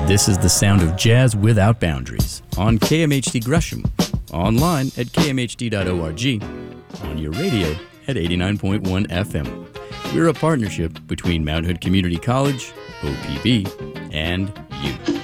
This is the sound of jazz without boundaries on KMHD Gresham, online at kmhd.org, on your radio at 89.1 FM. We're a partnership between Mount Hood Community College, OPB, and you.